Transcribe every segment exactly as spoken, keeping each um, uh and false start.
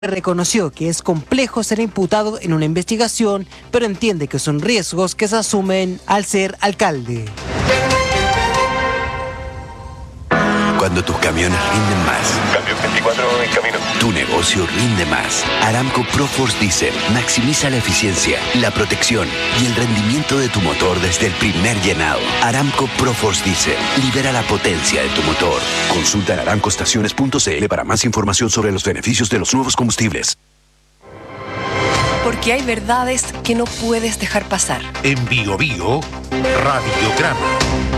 Reconoció que es complejo ser imputado en una investigación, pero entiende que son riesgos que se asumen al ser alcalde. Cuando tus camiones rinden más. Cambio veinticuatro en camino. Tu negocio rinde más. Aramco ProForce Diesel maximiza la eficiencia, la protección y el rendimiento de tu motor desde el primer llenado. Aramco ProForce Diesel libera la potencia de tu motor. Consulta en aramco estaciones punto c l para más información sobre los beneficios de los nuevos combustibles. Porque hay verdades que no puedes dejar pasar. En Bio Bio, Radiograma.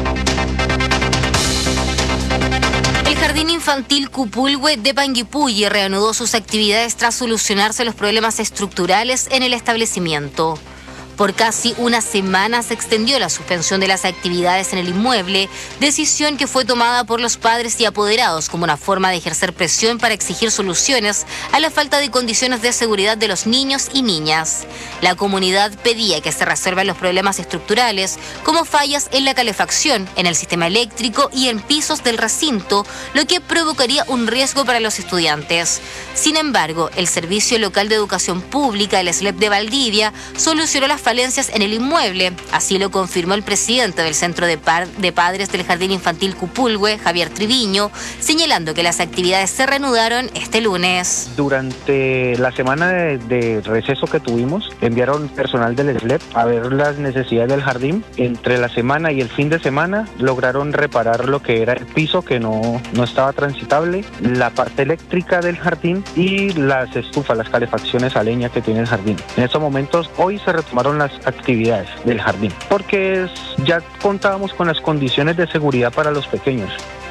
El Jardín Infantil Cupulgüe de Panguipulli reanudó sus actividades tras solucionarse los problemas estructurales en el establecimiento. Por casi una semana se extendió la suspensión de las actividades en el inmueble, decisión que fue tomada por los padres y apoderados como una forma de ejercer presión para exigir soluciones a la falta de condiciones de seguridad de los niños y niñas. La comunidad pedía que se resuelvan los problemas estructurales, como fallas en la calefacción, en el sistema eléctrico y en pisos del recinto, lo que provocaría un riesgo para los estudiantes. Sin embargo, el Servicio Local de Educación Pública, el S L E P de Valdivia, solucionó las falencias en el inmueble. Así lo confirmó el presidente del Centro de, Par de Padres del Jardín Infantil Cupulgüe, Javier Triviño, señalando que las actividades se reanudaron este lunes. Durante la semana de, de receso que tuvimos, enviaron personal del S L E P a ver las necesidades del jardín. Entre la semana y el fin de semana lograron reparar lo que era el piso, que no, no estaba transitable, la parte eléctrica del jardín y las estufas, las calefacciones a leña que tiene el jardín. En estos momentos, hoy se retomaron las actividades del jardín, porque es, ya contábamos con las condiciones de seguridad para los pequeños.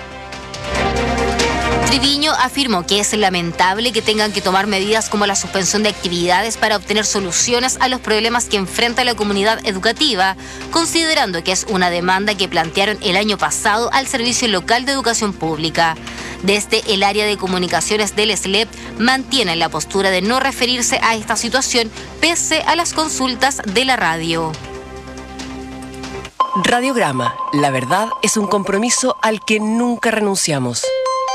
Triviño afirmó que es lamentable que tengan que tomar medidas como la suspensión de actividades para obtener soluciones a los problemas que enfrenta la comunidad educativa, considerando que es una demanda que plantearon el año pasado al Servicio Local de Educación Pública. Desde el área de comunicaciones del S L E P mantienen la postura de no referirse a esta situación pese a las consultas de la radio. Radiograma. La verdad es un compromiso al que nunca renunciamos.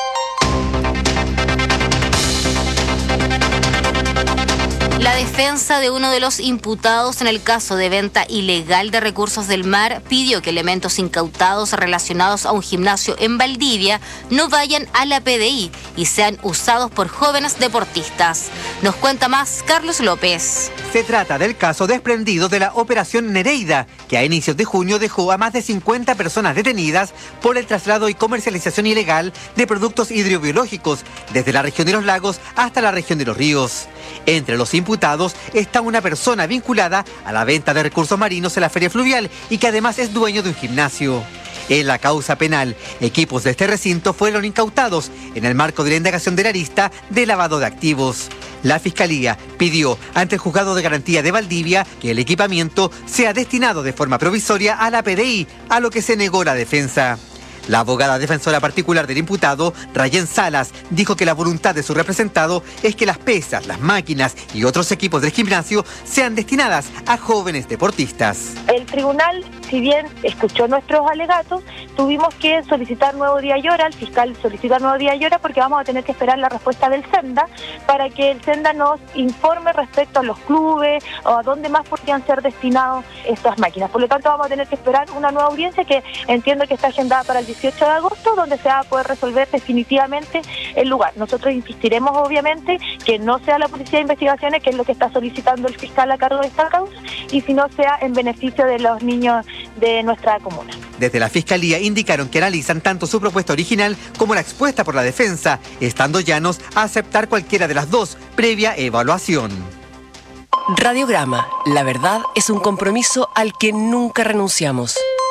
La defensa de uno de los imputados en el caso de venta ilegal de recursos del mar pidió que elementos incautados relacionados a un gimnasio en Valdivia no vayan a la P D I y sean usados por jóvenes deportistas. Nos cuenta más Carlos López. Se trata del caso desprendido de la Operación Nereida, que a inicios de junio dejó a más de cincuenta personas detenidas por el traslado y comercialización ilegal de productos hidrobiológicos desde la región de los lagos hasta la región de los ríos. Entre los imputados está una persona vinculada a la venta de recursos marinos en la feria fluvial y que además es dueño de un gimnasio. En la causa penal, equipos de este recinto fueron incautados en el marco de la indagación de la arista de lavado de activos. La Fiscalía pidió ante el Juzgado de Garantía de Valdivia que el equipamiento sea destinado de forma provisoria a la P D I, a lo que se negó la defensa. La abogada defensora particular del imputado, Rayén Salas, dijo que la voluntad de su representado es que las pesas, las máquinas y otros equipos del gimnasio sean destinadas a jóvenes deportistas. El tribunal, si bien escuchó nuestros alegatos, tuvimos que solicitar nuevo día y hora, el fiscal solicita nuevo día y hora porque vamos a tener que esperar la respuesta del SENDA para que el SENDA nos informe respecto a los clubes o a dónde más podrían ser destinados estas máquinas. Por lo tanto, vamos a tener que esperar una nueva audiencia que entiendo que está agendada para el dieciocho de agosto, donde se va a poder resolver definitivamente el lugar. Nosotros insistiremos, obviamente, que no sea la Policía de Investigaciones, que es lo que está solicitando el fiscal a cargo de esta causa, y si no sea en beneficio de los niños de nuestra comuna. Desde la Fiscalía indicaron que analizan tanto su propuesta original como la expuesta por la defensa, estando llanos a aceptar cualquiera de las dos, previa evaluación. Radiograma. La verdad es un compromiso al que nunca renunciamos.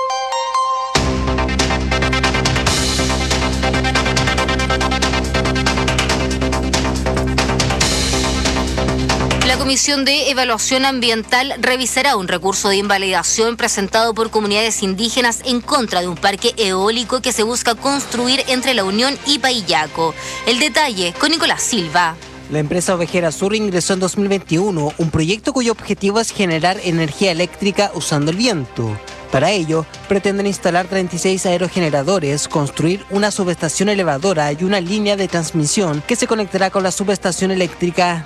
La Comisión de Evaluación Ambiental revisará un recurso de invalidación presentado por comunidades indígenas en contra de un parque eólico que se busca construir entre La Unión y Paillaco. El detalle con Nicolás Silva. La empresa Ovejera Sur ingresó en dos mil veintiuno un proyecto cuyo objetivo es generar energía eléctrica usando el viento. Para ello, pretenden instalar treinta y seis aerogeneradores, construir una subestación elevadora y una línea de transmisión que se conectará con la subestación eléctrica